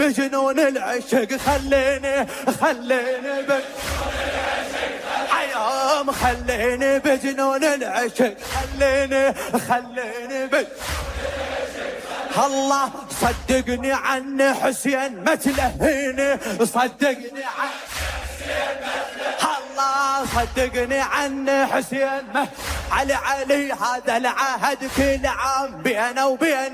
بجنون العشق خليني حيام خليني بجنون العشق خليني الله صدقني عن حسين ما تلهيني صدقني عن الله صدقني عن حسين ما علي هذا العهد كل عام بينه وبين